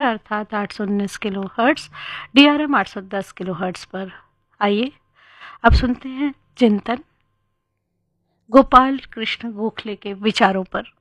अर्थात 819 kilohertz, DRM 810 kilohertz पर। आइए अब सुनते हैं चिंतन गोपाल कृष्ण गोखले के विचारों पर।